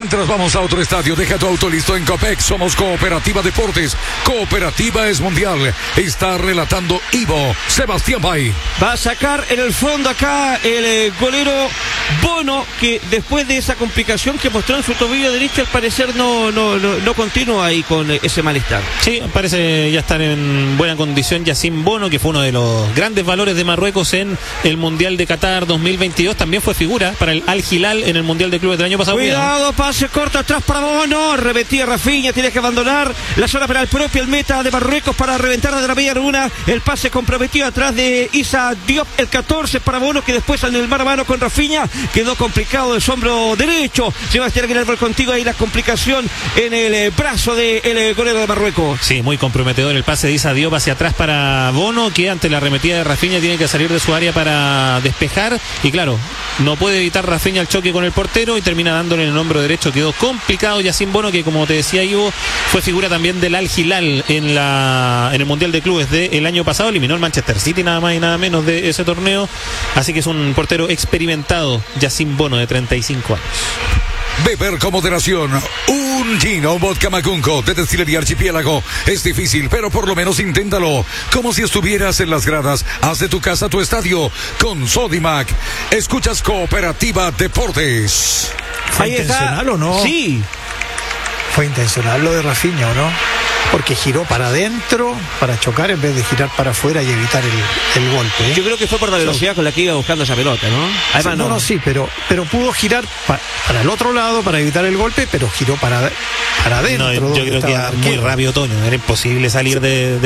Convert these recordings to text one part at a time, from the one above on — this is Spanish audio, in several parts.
Mientras vamos a otro estadio, deja tu auto listo en Copec. Somos Cooperativa Deportes. Cooperativa es mundial. Está relatando Ivo Sebastián Bay. Va a sacar en el fondo acá el golero Bono, que después de esa complicación que mostró en su tobillo derecho, al parecer no continúa ahí con ese malestar. Sí, parece ya estar en buena condición Yacine Bono, que fue uno de los grandes valores de Marruecos en el Mundial de Qatar 2022. También fue figura para el Al Hilal en el Mundial de Clubes del año pasado. Cuidado, pase corto atrás para Bono. Repetía Rafinha, tiene que abandonar la zona penal propia, el meta de Marruecos, para reventar desde la media luna. El pase comprometido atrás de Issa Diop, el 14 para Bono, que después en el mano a mano con Rafinha quedó complicado de su hombro derecho. Sebastián Aguilar, contigo ahí la complicación en el brazo del golero de Marruecos. Sí, muy comprometedor el pase de Issa Diop hacia atrás para Bono, que ante la arremetida de Rafinha tiene que salir de su área para despejar, y claro, no puede evitar Rafinha el choque con el portero y termina dándole en el hombro derecho. Quedó complicado Yacine Bono, que como te decía Ivo, fue figura también del Al Hilal en el Mundial de Clubes del año pasado. Eliminó el Manchester City nada más y nada menos de ese torneo, así que es un portero experimentado Yacine Bono, de 35 años. Beber con moderación. Un gin o vodka Macunco de Destilería Archipiélago es difícil, pero por lo menos inténtalo. Como si estuvieras en las gradas. Haz de tu casa tu estadio con Sodimac. Escuchas Cooperativa Deportes. ¿Fue intencional o no? Sí. Fue intencional lo de Rafinha, ¿o no? Porque giró para adentro para chocar en vez de girar para afuera y evitar el golpe, ¿eh? Yo creo que fue por la velocidad con la que iba buscando esa pelota, ¿no? Además, sí, pero pudo girar para el otro lado para evitar el golpe, pero giró para adentro. No, yo creo que era muy rápido, Toño. Era imposible salir de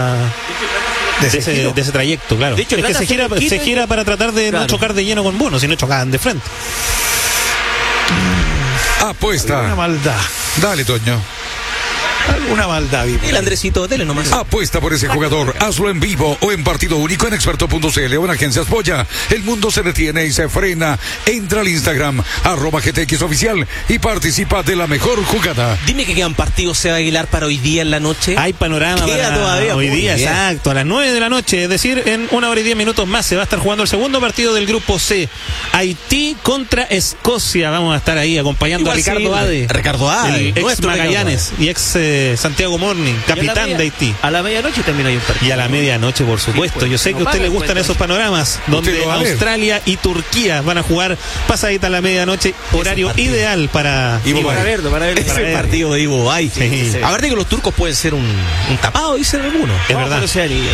ese trayecto, claro. De hecho, es que se gira para tratar de no chocar de lleno con Bono, si no chocaban de frente. Apuesta. Una maldad. Dale, Toño. Alguna maldad, vivo. El Andresito, dele nomás. Apuesta por ese jugador. Hazlo en vivo o en partido único en experto.cl o en Agencias Polla. El mundo se detiene y se frena. Entra al Instagram @GTX Oficial y participa de la mejor jugada. Dime que quedan partidos, Seba Aguilar, para hoy día en la noche. Hay panorama para todavía hoy día, bien. Exacto, a las 9 de la noche, es decir, en 1 hora y 10 minutos más se va a estar jugando el segundo partido del grupo C. Haití contra Escocia. Vamos a estar ahí acompañando a Ricardo Ade. Ricardo Ade, el ex Magallanes y ex Santiago Morning, capitán de Haití. A la medianoche también hay un partido. Y a la medianoche, por supuesto. Yo sé que a usted le gustan esos panoramas, donde Australia y Turquía van a jugar pasadita a la medianoche, horario ideal para verlo. Ese partido de Ivo Bay. Sí. A ver, que los turcos pueden ser un tapado, dicen algunos. Es verdad.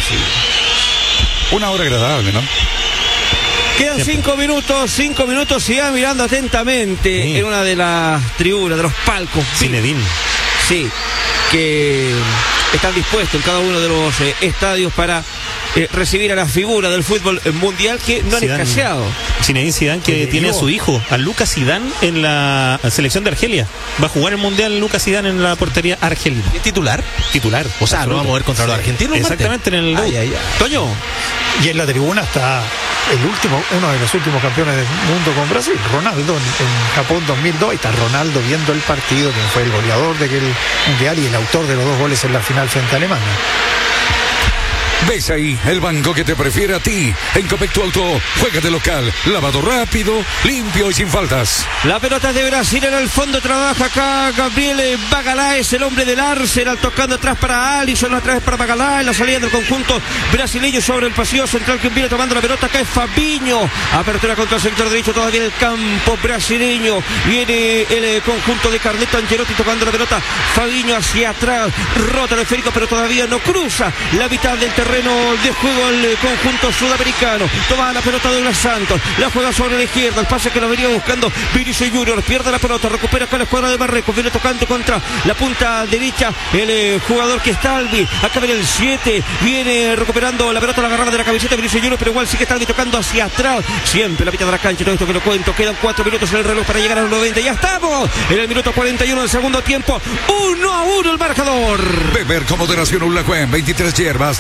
Una hora agradable, ¿no? Quedan 5 minutos y ya mirando atentamente en una de las tribunas, de los palcos. Zinedine. Sí, que están dispuestos en cada uno de los estadios para recibir a la figura del fútbol mundial que no han escaseado. Zinedine Zidane, que tiene a su hijo, a Lucas Zidane, en la selección de Argelia. Va a jugar el mundial Lucas Zidane en la portería argelina. ¿Es titular? Titular. O sea, no vamos a ver contra los argentinos. Exactamente, en el Toño. Y en la tribuna está uno de los últimos campeones del mundo con Brasil, Ronaldo, en Japón 2002. Y está Ronaldo viendo el partido, quien fue el goleador de aquel mundial y el autor de los 2 goles en la final frente a Alemania. Ves ahí el banco que te prefiere a ti. En Copec tu auto, juega de local. Lavado rápido, limpio y sin faltas. La pelota de Brasil en el fondo. Trabaja acá Gabriel Magaláes, el hombre del Arsenal, tocando atrás para Alisson, atrás para Magaláes. La salida del conjunto brasileño sobre el pasillo central. Que viene tomando la pelota acá es Fabinho. Apertura contra el sector derecho, todavía en el campo brasileño. Viene el conjunto de Carleto Ancelotti tocando la pelota. Fabinho hacia atrás, rota el esférico, pero todavía no cruza la mitad del terreno de juego el conjunto sudamericano. Toma la pelota de Douglas Santos, la juega sobre la izquierda, el pase que lo venía buscando Vinicius Junior, pierde la pelota, recupera con la escuadra de Marruecos, viene tocando contra la punta derecha el jugador que está Albi, acá viene el 7, viene recuperando la pelota, la agarrada de la camiseta Vinicius Junior, pero igual sigue Albi tocando hacia atrás, siempre la mitad de la cancha. Todo esto que lo cuento, quedan 4 minutos en el reloj para llegar a los 90, ya estamos en el minuto 41 del segundo tiempo, 1-1 el marcador. Beber con moderación Ulacuen, 23 hierbas de Destilería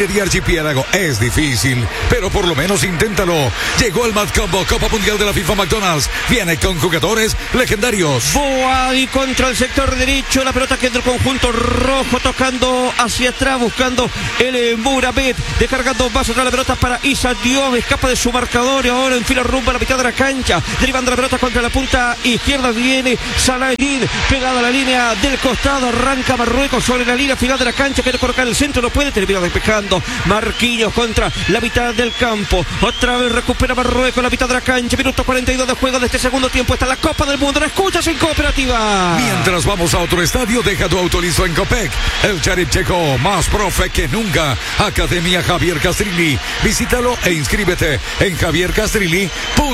Destilería Archipiélago. Es difícil, pero por lo menos inténtalo. Llegó el Mad Combo Copa Mundial de la FIFA McDonald's. Viene con jugadores legendarios. Boadi contra el sector derecho. La pelota que entra el conjunto rojo, tocando hacia atrás, buscando el Murabet. Descargando más atrás la pelota para Isa Diop. Escapa de su marcador y ahora enfila rumbo a la mitad de la cancha. Derivando la pelota contra la punta izquierda. Viene Salahidin pegado a la línea del costado. Arranca Marruecos sobre la línea final de la cancha. Quiere colocar el centro, no puede. Termina despejando Marquinhos contra la mitad del campo. Otra vez recupera Marruecos la mitad de la cancha. Minuto 42 de juego de este segundo tiempo. Está la Copa del Mundo. La escuchas en Cooperativa. Mientras vamos a otro estadio, deja tu auto listo en Copec. El Charip Checo, más profe que nunca. Academia Javier Castrilli. Visítalo e inscríbete en javiercastrilli.cl.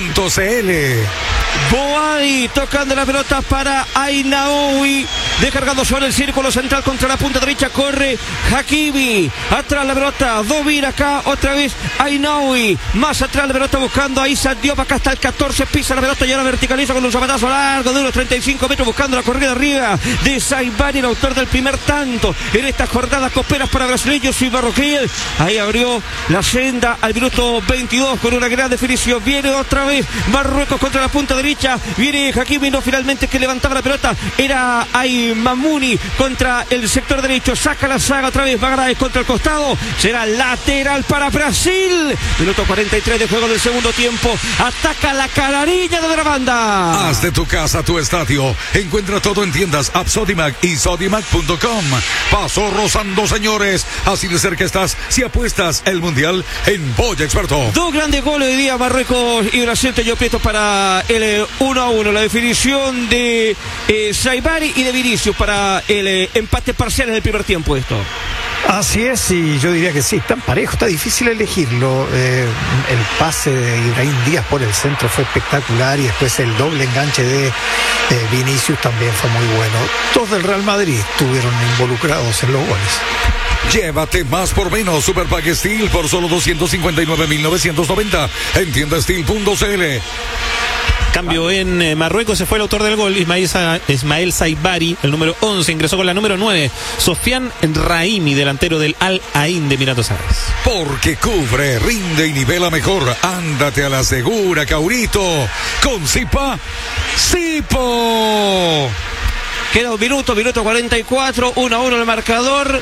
Boadi tocando la pelota para Ainaoui. Descargando sobre el círculo central contra la punta derecha. Corre Hakimi. Atrás la pelota. Domina acá otra vez Ainaoui. Más atrás la pelota buscando a Isa Diop. Acá está el 14. Pisa la pelota y ahora verticaliza con un zapatazo largo de unos 35 metros. Buscando la corrida arriba de Saibari, el autor del primer tanto en esta jornada coperas para brasileños y marroquíes. Ahí abrió la senda al minuto 22 con una gran definición. Viene otra vez Marruecos contra la punta derecha. Viene Hakimi, no, finalmente que levantaba la pelota era Mamouni contra el sector derecho. Saca la saga otra vez Bagráez contra el costado. Será lateral para Brasil. Minuto 43 de juego del segundo tiempo. Ataca la canarilla de la banda. Haz de tu casa tu estadio. Encuentra todo en tiendas App Sodimac y Sodimac.com. Pasó rozando, señores. Así de cerca estás si apuestas el mundial en Boya Experto. Dos grandes goles hoy día, Marruecos y Brasil. Yo aprieto para el 1-1. La definición de Saibari y de Vinicius para el empate parcial en el primer tiempo. Esto. Así es, y yo diría que sí, tan parejo, está difícil elegirlo. El pase de Ibrahim Díaz por el centro fue espectacular y después el doble enganche de Vinicius también fue muy bueno. Todos del Real Madrid estuvieron involucrados en los goles. Llévate más por menos Super Pack Steel por solo 259.990 en tiendasteel.cl. Cambio en Marruecos, se fue el autor del gol, Ismael Saibari, el número 11, ingresó con la número 9, Sofian Raimi, delantero del Al Ain de Emiratos Árabes. Porque cubre, rinde y nivela mejor. Ándate a la segura, Caurito, con Zipa, Zipo. Queda un minuto 44, 1-1 el marcador.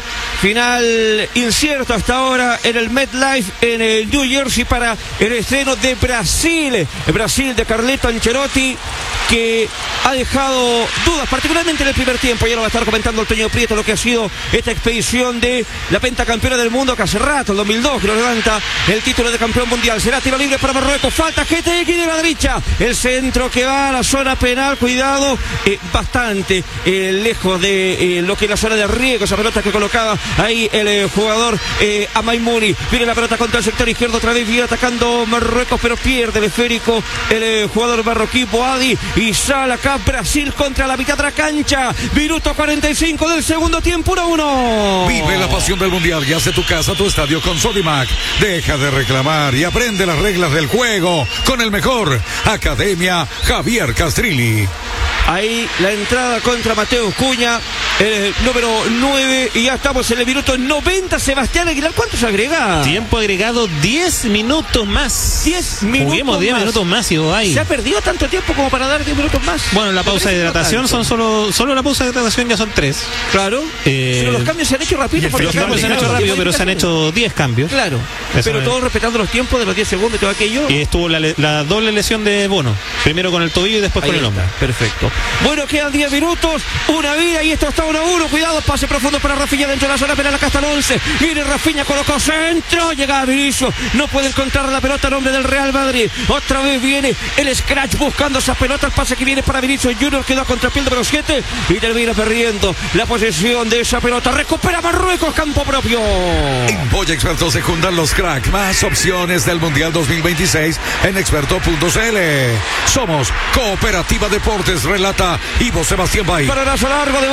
Final incierto hasta ahora en el MetLife, en el New Jersey, para el estreno de Brasil. El Brasil de Carleto Ancelotti, que ha dejado dudas, particularmente en el primer tiempo. Ya lo va a estar comentando el Toño Prieto, lo que ha sido esta expedición de la pentacampeona del mundo, que hace rato, el 2002, que lo levanta el título de campeón mundial. Será tiro libre para Marruecos. Falta GTX de la derecha. El centro que va a la zona penal. Cuidado, bastante lejos de lo que es la zona de riesgo. Esa pelota que colocaba ahí el jugador Amaimouni. Viene la pelota contra el sector izquierdo. Otra vez viene atacando Marruecos, pero pierde el esférico el jugador marroquí Boadi. Y sale acá Brasil contra la mitad de la cancha. Minuto 45 del segundo tiempo, 1-1. Vive la pasión del mundial y hace tu casa tu estadio con Sodimac. Deja de reclamar y aprende las reglas del juego con el mejor. Academia Javier Castrilli. Ahí la entrada contra Mateo Cuña, el número 9, y ya estamos en el minuto 90. Sebastián Aguilar, ¿cuánto se agrega? Tiempo agregado 10 minutos más. 10 minutos. Juguemos 10 minutos más, Ibai. ¿Se ha perdido tanto tiempo como para dar 10 minutos más? Bueno, la pausa de hidratación son solo la pausa de hidratación ya son 3. Claro. Pero los cambios se han hecho rápido. Los cambios se han hecho rápido, pero se han hecho 10 cambios. Claro. Pero todos respetando los tiempos de los 10 segundos y todo aquello. Y estuvo la doble lesión de Bono. Primero con el tobillo y después con el hombro. Perfecto. Bueno, quedan 10 minutos, una vida y esto está 1-1. Cuidado, pase profundo para Rafinha dentro de la zona penal. Acá está el 11. Viene Rafinha, colocó centro. Llega a Vinicius. No puede encontrar la pelota en nombre del Real Madrid. Otra vez viene el scratch buscando esa pelota. El pase que viene para Vinicius Junior. Quedó a contrapié de los 7 y termina perdiendo la posesión de esa pelota. Recupera Marruecos, campo propio. En Boya Experto se juntan los cracks. Más opciones del Mundial 2026 en experto.cl. Somos Cooperativa Deportes, relata Ivo Sebastián Bay. Para brazo largo de Bono que cae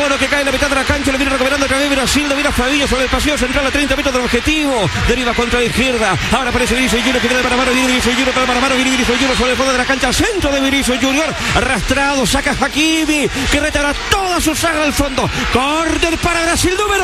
la mitad de la cancha, lo viene recuperando otra vez Brasil, lo viene a Fabinho sobre el pasillo central a 30 metros del objetivo. Deriva contra la izquierda. Ahora aparece Vinicius Junior que viene para mano, viene Vinicius Junior para mano, viene Vinicius Junior sobre el fondo de la cancha, centro de Vinicius Junior, arrastrado, saca Hakimi, que retará toda su saga al fondo. Córner para Brasil, número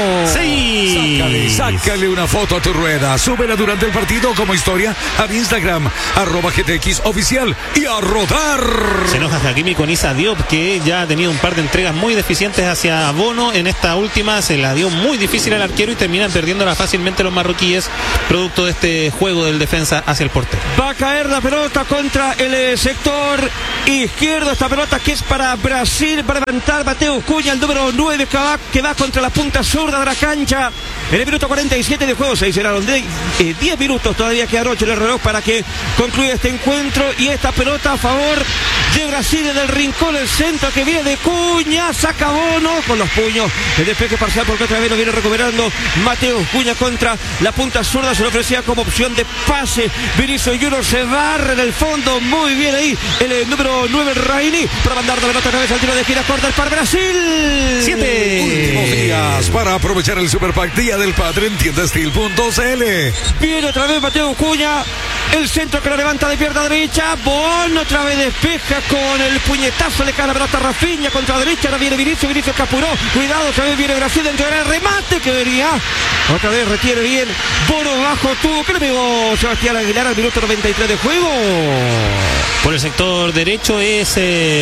6. Sácale una foto a tu rueda, súbela durante el partido como historia al Instagram, @GTX oficial y a rodar. Se enoja Hakimi con Issa Diop, que ya ha tenido un par de entregas muy deficientes hacia Bono. En esta última se la dio muy difícil al arquero y terminan perdiéndola fácilmente los marroquíes, producto de este juego del defensa hacia el portero. Va a caer la pelota contra el sector izquierdo. Esta pelota que es para Brasil, para levantar Mateus Cunha, el número 9 que va contra la punta zurda de la cancha. En el minuto 47 de juego se hicieron 10 minutos, todavía queda 8 en el reloj para que concluya este encuentro. Y esta pelota a favor de Brasil en el rincón, el centro que viene de Cunha, saca Bono con los puños, el despeje parcial porque otra vez lo viene recuperando Mateus Cunha contra la punta zurda, se le ofrecía como opción de pase. Vinicius Junior se barre en el fondo, muy bien ahí el número 9 Raini para mandar la pelota otra vez al tiro de gira corta para Brasil. 7 últimos días para aprovechar el Super Pack Día del Padre en tiendastil.cl. Viene otra vez Mateus Cunha, el centro que lo levanta de pierna derecha. Bono otra vez despeja con el puñetazo, le cae la pelota a Rafinha contra la derecha. Ahora viene Vinicius que apuró, cuidado, otra vez viene Brasil dentro del remate que venía. Otra vez retiene bien Bono bajo tubo. ¿Qué le pegó Sebastián Aguilar al minuto 93 de juego? Por el sector derecho es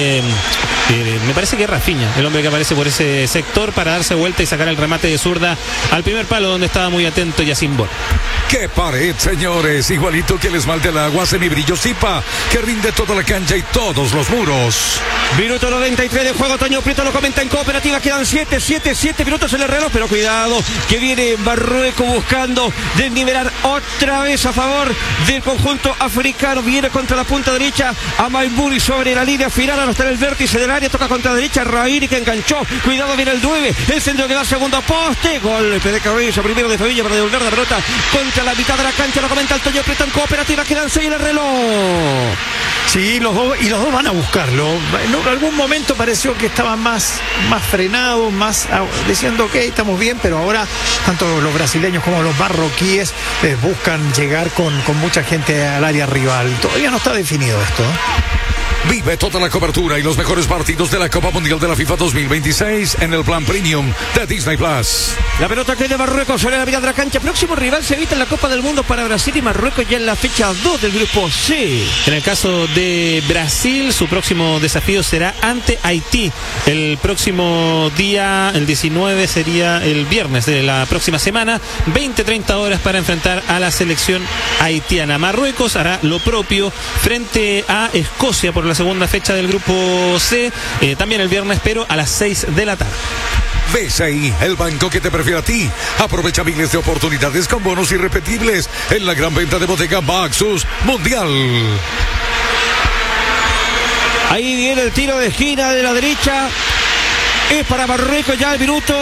me parece que es Rafinha, el hombre que aparece por ese sector para darse vuelta y sacar el remate de zurda al primer palo, donde estaba muy atento Yacine Bono. ¡Qué pared, señores! Igualito que el esmalte al agua, semibrillo Zipa, que rinde toda la cancha y todos los muros. Minuto 93 de juego, Toño Prieto lo comenta en Cooperativa, quedan 7 minutos en el reloj, pero cuidado, que viene Marruecos buscando desnivelar otra vez a favor del conjunto africano. Viene contra la punta derecha a Maimuri sobre la línea final, hasta el vértice del área, toca contra la derecha Rairi que enganchó, cuidado, viene el 9, el centro que va a segundo poste, golpe de cabeza primero de Fabinho para devolver la pelota contra la mitad de la cancha, lo comenta el Toño Prieto en Cooperativa, quedan 6 en el reloj. Sí, los dos van a buscarlo. En algún momento pareció que estaban más frenados, más diciendo que estamos bien, pero ahora tanto los brasileños como los marroquíes buscan llegar con mucha gente al área rival. Todavía no está definido esto. Vive toda la cobertura y los mejores partidos de la Copa Mundial de la FIFA 2026 en el plan premium de Disney Plus. La pelota que es de Marruecos sobre la mitad de la cancha. Próximo rival se evita en la Copa del Mundo para Brasil y Marruecos ya en la fecha 2 del grupo C. En el caso de Brasil, su próximo desafío será ante Haití. El próximo día, el 19, sería el viernes de la próxima semana. 20-30 horas para enfrentar a la selección haitiana. Marruecos hará lo propio frente a Escocia por la segunda fecha del grupo C, también el viernes, pero a las 6 de la tarde. BCI, el banco que te prefiere a ti. Aprovecha miles de oportunidades con bonos irrepetibles en la gran venta de bodega Maxus Mundial. Ahí viene el tiro de esquina de la derecha. Es para Marruecos ya el minuto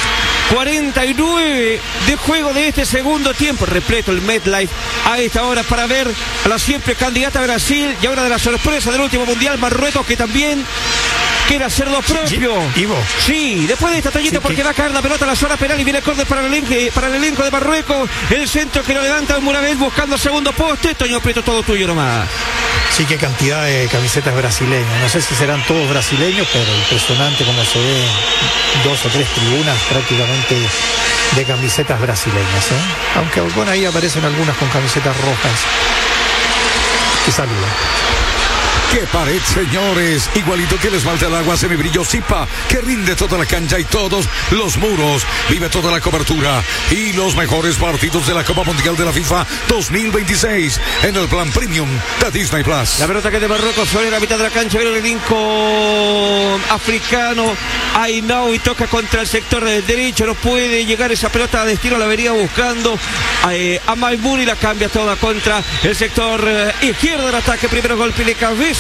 49 de juego de este segundo tiempo. Repleto el MetLife a esta hora para ver a la siempre candidata Brasil y ahora de la sorpresa del último mundial Marruecos, que también quiere hacer lo propio. Ivo. Sí, después de esta tallita, sí, porque va a caer la pelota a la zona penal y viene el córner para el elenco de Marruecos. El centro que lo levanta Murabel buscando segundo poste. Toño Prieto, todo tuyo nomás. Sí, qué cantidad de camisetas brasileñas. No sé si serán todos brasileños, pero impresionante como se ve 2 o 3 tribunas prácticamente de camisetas brasileñas, ¿eh? Aunque bueno, ahí aparecen algunas con camisetas rojas. Que saludan. ¡Qué pared, señores! Igualito que el esmalte al agua, semibrillo Zipa, que rinde toda la cancha y todos los muros. Vive toda la cobertura y los mejores partidos de la Copa Mundial de la FIFA 2026 en el plan premium de Disney Plus. La pelota que de Marruecos sobre la mitad de la cancha, viene el elenco africano. Ainaoui toca contra el sector del derecho, no puede llegar esa pelota a destino, la venía buscando a Maimuri, la cambia toda contra el sector izquierdo del ataque. Primero golpe de cabeza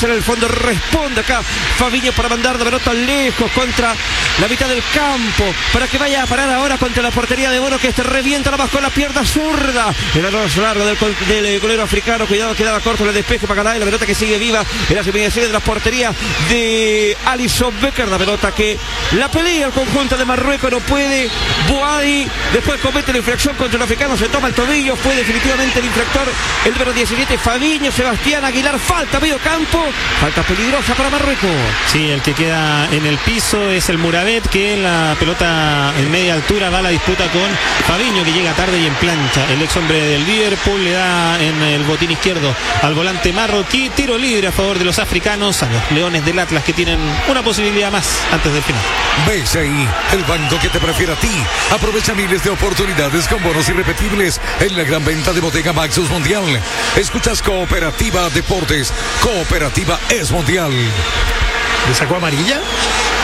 en el fondo, responde acá Fabiño para mandar la pelota lejos contra la mitad del campo, para que vaya a parar ahora contra la portería de Bono, que revienta la con la pierna zurda. El error largo del golero africano. Cuidado, quedaba corto el despeje para Galay. La pelota que sigue viva en las inmediaciones de la portería de Alisson Becker. La pelota que la pelea el conjunto de Marruecos, no puede. Boadi después comete la infracción contra el africano, se toma el tobillo, fue definitivamente el infractor, el número 17, Fabiño. Sebastián Aguilar, falta medio campo, falta peligrosa para Marruecos. Sí, el que queda en el piso es el Murabet, que en la pelota en media altura va a la disputa con Fabiño, que llega tarde y en plancha. El ex hombre del Liverpool le da en el botín izquierdo al volante marroquí. Tiro libre a favor de los africanos, a los Leones del Atlas, que tienen una posibilidad más antes del final. BCI, el banco que te prefiere a ti. Aprovecha miles de oportunidades con bonos irrepetibles en la gran venta de Bodega Maxus Mundial. Escuchas Cooperativa Deportes. Cooperativa es mundial. ¿Le sacó amarilla?